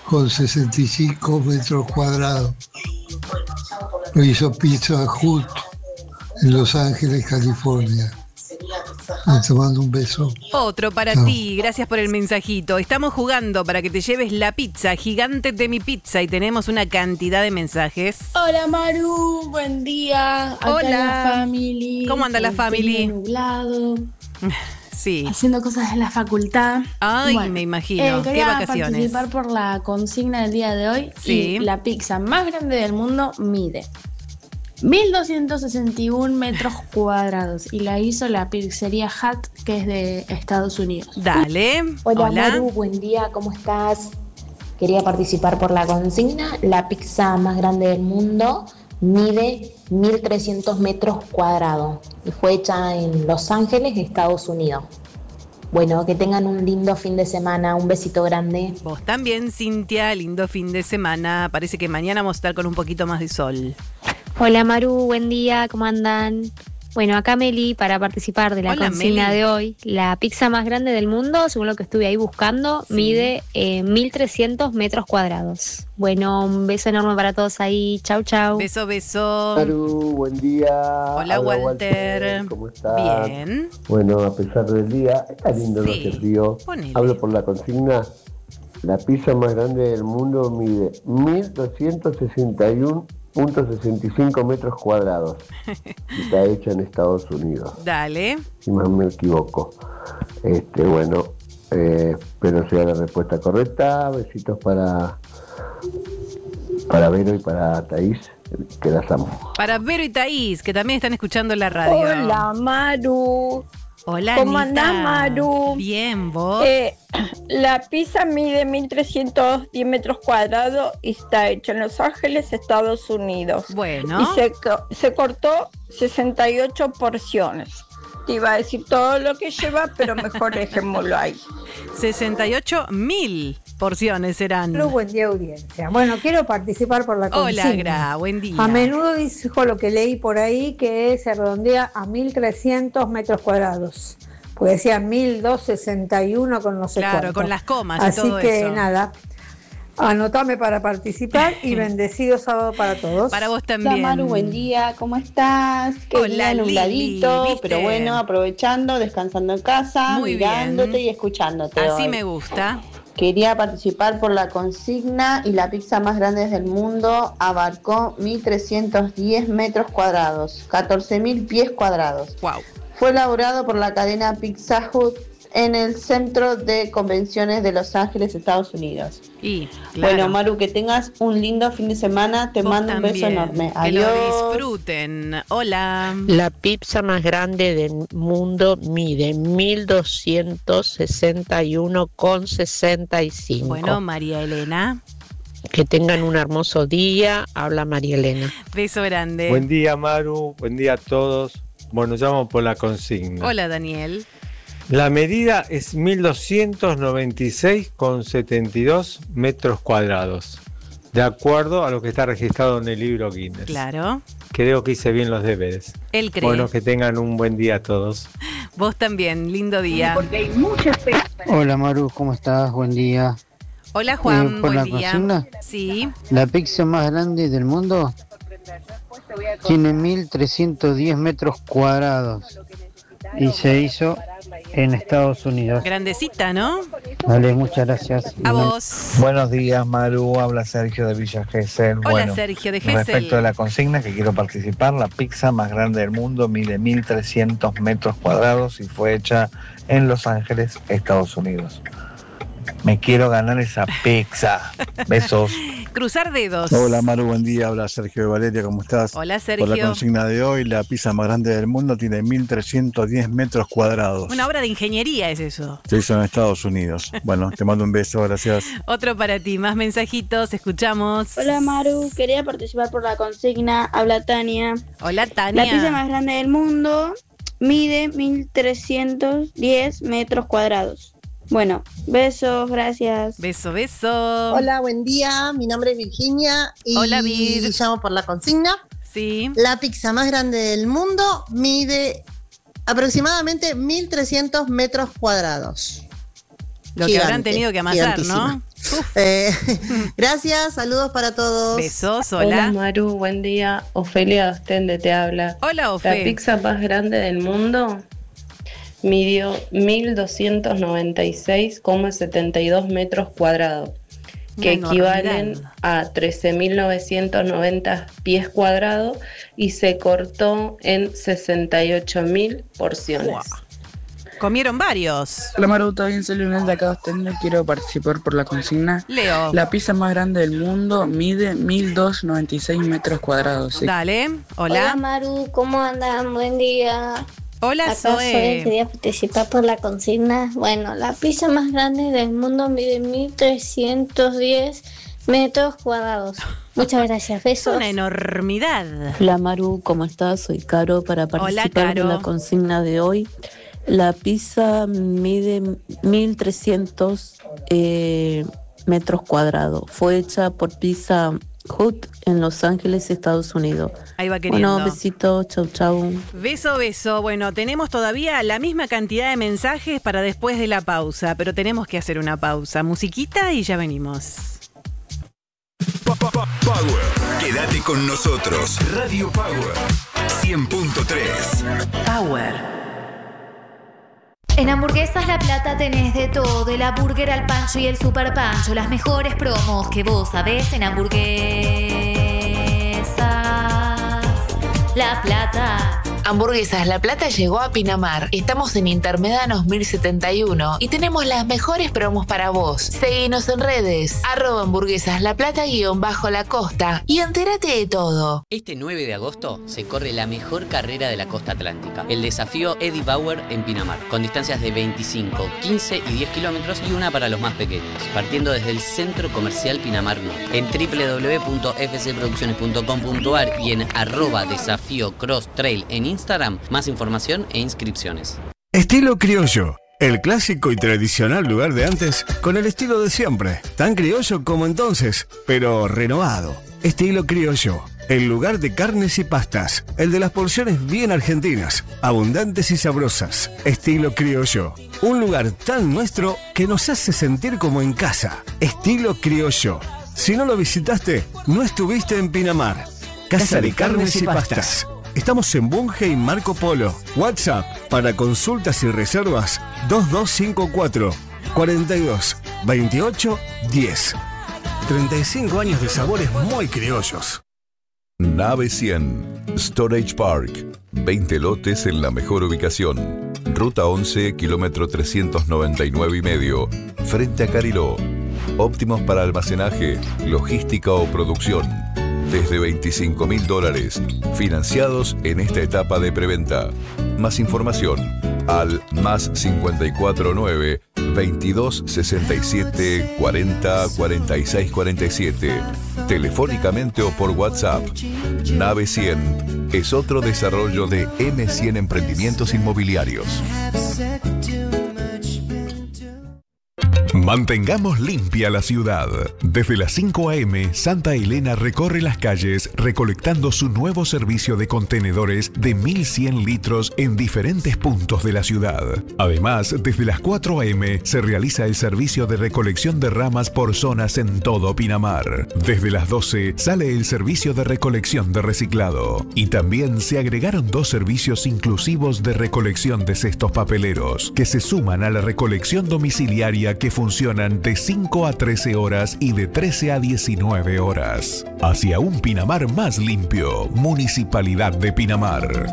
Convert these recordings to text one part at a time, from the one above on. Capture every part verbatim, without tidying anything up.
con sesenta y cinco metros cuadrados. Lo hizo Pizza Hut en Los Ángeles, California. Te mando un beso. Otro para Chao. ti, gracias por el mensajito. Estamos jugando para que te lleves la pizza gigante de mi pizza y tenemos una cantidad de mensajes. Hola Maru, buen día. Acá Hola. la family. ¿Cómo anda la Con family? el nublado, Sí. haciendo cosas en la facultad. Ay, Bueno, me imagino. eh, Qué quería vacaciones. participar por la consigna del día de hoy. Sí. Y la pizza más grande del mundo mide mil doscientos sesenta y uno metros cuadrados y la hizo la pizzería Hut, que es de Estados Unidos. Dale. Hola, Hola. Maru, buen día, ¿cómo estás? Quería participar por la consigna. La pizza más grande del mundo mide mil trescientos metros cuadrados y fue hecha en Los Ángeles, Estados Unidos. Bueno, que tengan un lindo fin de semana, un besito grande. Vos también, Cintia, lindo fin de semana. Parece que mañana vamos a estar con un poquito más de sol. Hola Maru, buen día, ¿cómo andan? Bueno, acá Meli para participar de la Hola, consigna Meli. de hoy. La pizza más grande del mundo, según lo que estuve ahí buscando, Sí. mide eh, mil trescientos metros cuadrados. Bueno, un beso enorme para todos ahí. Chau, chau. Beso, beso. Maru, buen día. Hola, Habla Walter. ¿Cómo estás? Bien. Bueno, a pesar del día, está lindo, no Sí, hace frío. ponele. Hablo por la consigna. La pizza más grande del mundo mide mil doscientos sesenta y uno punto sesenta y cinco metros cuadrados. Y está hecha en Estados Unidos, Dale. si más me equivoco. Este, bueno, eh, espero sea la respuesta correcta. Besitos para, para Vero y para Thaís, que las amo. Para Vero y Thaís, que también están escuchando la radio. Hola Maru, Hola, ¿Cómo Anita. andás, Maru? Bien, vos. Eh, la pizza mide mil trescientos diez metros cuadrados y está hecha en Los Ángeles, Estados Unidos. Bueno. Y se, co- se cortó sesenta y ocho porciones. Te iba a decir todo lo que lleva, pero mejor dejémoslo ahí. sesenta y ocho mil porciones serán. Hola, buen día, audiencia. Bueno, quiero participar por la consigna. Hola, Gra, buen día. A menudo dijo lo que leí por ahí, que se redondea a mil trescientos metros cuadrados. Pues decía mil doscientos sesenta y uno con no sé Claro, cuánto. con las comas y Así todo que eso. nada, anotame para participar y bendecido sábado para todos. Para vos Hola también. Maru, buen día, ¿cómo estás? Qué Hola, día nubladito, Lili, ¿viste? pero bueno, aprovechando, descansando en casa, Muy mirándote bien. y escuchándote. Así hoy. me gusta. Quería participar por la consigna y la pizza más grande del mundo abarcó mil trescientos diez metros cuadrados, catorce mil pies cuadrados. Wow. Fue elaborado por la cadena Pizza Hut en el Centro de Convenciones de Los Ángeles, Estados Unidos. Y, claro. Bueno, Maru, que tengas un lindo fin de semana. Te Vos mando un beso también. enorme. Que lo Adiós. disfruten. Hola. La pizza más grande del mundo mide mil doscientos sesenta y uno con sesenta y cinco. Bueno, María Elena. Que tengan un hermoso día. Habla María Elena. Beso grande. Buen día, Maru. Buen día a todos. Bueno, llamo por la consigna. Hola, Daniel. La medida es mil doscientos noventa y seis con setenta y dos metros cuadrados, de acuerdo a lo que está registrado en el libro Guinness. Claro. Creo que hice bien los deberes. Él cree. Bueno, que tengan un buen día a todos. Vos también. Lindo día. Porque hay muchas Hola Maru, ¿cómo estás? Buen día. Hola, Juan. Eh, ¿por Buen la día. consigna? Sí. La pizza más grande del mundo tiene mil trescientos diez metros cuadrados y se hizo en Estados Unidos. Grandecita, ¿no? Vale, muchas gracias. A vos. Buenos días, Maru. Habla Sergio de Villa Gesell. Hola, Bueno, Sergio de Gesell. respecto a la consigna que quiero participar, la pizza más grande del mundo mide mil trescientos metros cuadrados y fue hecha en Los Ángeles, Estados Unidos. Me quiero ganar esa pizza. Besos. Cruzar dedos. Hola Maru, buen día, habla Sergio de Valeria, ¿cómo estás? Hola, Sergio. Por la consigna de hoy, la pizza más grande del mundo tiene mil trescientos diez metros cuadrados. Una obra de ingeniería es eso. Se hizo en Estados Unidos. Bueno, te mando un beso, gracias. Otro para ti. Más mensajitos. Escuchamos. Hola Maru, quería participar por la consigna. Habla Tania. Hola, Tania. La pizza más grande del mundo mide mil trescientos diez metros cuadrados. Bueno, besos, gracias. Beso, beso. Hola, buen día. Mi nombre es Virginia y Hola, Vir. llamo por la consigna. Sí. La pizza más grande del mundo mide aproximadamente mil trescientos metros cuadrados. Lo que habrán Gigante, tenido que amasar, gigantísima. ¿no? Eh, gracias, saludos para todos. Besos, Hola hola. Maru, buen día. Ofelia Ostende te habla. Hola, Ofe. La pizza más grande del mundo midió mil doscientos noventa y seis coma setenta y dos metros cuadrados, que Una equivalen enormidad. a trece mil novecientos noventa pies cuadrados y se cortó en sesenta y ocho mil porciones. Wow. Comieron varios. Hola Maru, ¿todo bien? Soy Leonel de acá de Ostende. Quiero participar por la consigna. Leo. La pizza más grande del mundo mide mil doscientos noventa y seis metros cuadrados. Sí. Dale, hola. Hola Maru, ¿cómo andan? Buen día. Hola, Acá Zoe. Zoe, quería participar por la consigna. Bueno, la pizza más grande del mundo mide mil trescientos diez metros cuadrados. Muchas gracias, Es besos. una enormidad. Hola Maru, ¿cómo estás? Soy Caro para participar Caro. de la consigna de hoy. La pizza mide mil trescientos eh, metros cuadrados. Fue hecha por Pizza Hut en Los Ángeles, Estados Unidos. Ahí va queriendo. Bueno, besitos, chau chau. Beso, beso. Bueno, tenemos todavía la misma cantidad de mensajes para después de la pausa, pero tenemos que hacer una pausa. Musiquita y ya venimos. Power. Quédate con nosotros. Radio Power. cien punto tres. Power. En Hamburguesas La Plata tenés de todo, el hamburguer al pancho y el super pancho, las mejores promos que vos sabés en Hamburguesas La Plata. Hamburguesas La Plata llegó a Pinamar. Estamos en Intermedanos mil setenta y uno y tenemos las mejores promos para vos. Seguinos en redes, arroba hamburguesas la plata guión bajo la costa y entérate de todo. Este nueve de agosto se corre la mejor carrera de la costa atlántica, el desafío Eddie Bauer en Pinamar, con distancias de veinticinco, quince y diez kilómetros y una para los más pequeños, partiendo desde el Centro Comercial Pinamar Norte. En doble u doble u doble u punto f c producciones punto com punto a r y en arroba desafío cross trail en Instagram, más información e inscripciones. Estilo criollo, el clásico y tradicional lugar de antes con el estilo de siempre, tan criollo como entonces, pero renovado. Estilo criollo, el lugar de carnes y pastas, el de las porciones bien argentinas, abundantes y sabrosas. Estilo criollo, un lugar tan nuestro que nos hace sentir como en casa. Estilo criollo. Si no lo visitaste, no estuviste en Pinamar. Casa de Carnes y Pastas. Estamos en Bunge y Marco Polo. WhatsApp para consultas y reservas dos dos cinco cuatro, cuatro dos, veintiocho, diez. treinta y cinco años de sabores muy criollos. Nave cien, Storage Park, veinte lotes en la mejor ubicación. Ruta once, kilómetro trescientos noventa y nueve y medio, frente a Cariló. Óptimos para almacenaje, logística o producción. Desde veinticinco mil dólares, financiados en esta etapa de preventa. Más información al más cincuenta y cuatro nueve, veintidós sesenta y siete, cuarenta, cuarenta y seis cuarenta y siete. Telefónicamente o por WhatsApp. Nave cien es otro desarrollo de eme cien Emprendimientos Inmobiliarios. Mantengamos limpia la ciudad. Desde las cinco a eme, Santa Elena recorre las calles recolectando su nuevo servicio de contenedores de mil cien litros en diferentes puntos de la ciudad. Además, desde las cuatro a eme se realiza el servicio de recolección de ramas por zonas en todo Pinamar. Desde las doce sale el servicio de recolección de reciclado. Y también se agregaron dos servicios inclusivos de recolección de cestos papeleros, que se suman a la recolección domiciliaria que funcionan de cinco a trece horas y de trece a diecinueve horas. Hacia un Pinamar más limpio, Municipalidad de Pinamar.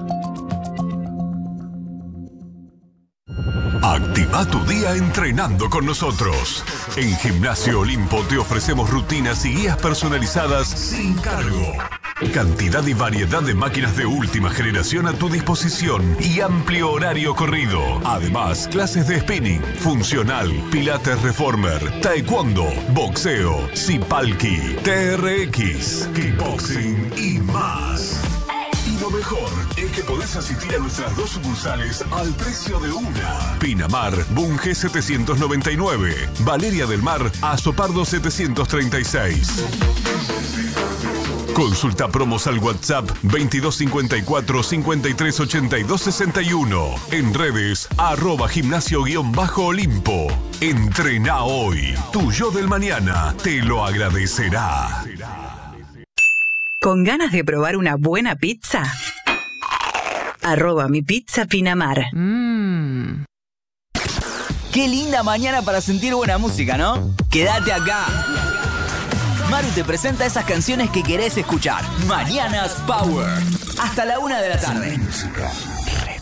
Activa tu día entrenando con nosotros. En Gimnasio Olimpo te ofrecemos rutinas y guías personalizadas sin cargo. Cantidad y variedad de máquinas de última generación a tu disposición y amplio horario corrido. Además, clases de spinning, funcional, pilates reformer, taekwondo, boxeo, zipalki, T R X, kickboxing y más. Y lo mejor es que podés asistir a nuestras dos sucursales al precio de una. Pinamar, Bunge setecientos noventa y nueve. Valeria del Mar, Azopardo setecientos treinta y seis. Consulta promos al WhatsApp veintidós cincuenta y cuatro cincuenta y tres ochenta y dos sesenta y uno. En redes, arroba gimnasio guión bajo Olimpo. Entrená hoy. Tu yo del mañana te lo agradecerá. ¿Con ganas de probar una buena pizza? Arroba mi pizza Pinamar. Mmm. Qué linda mañana para sentir buena música, ¿no? Quédate acá. Maru te presenta esas canciones que querés escuchar. Mañanas Power. Hasta la una de la tarde.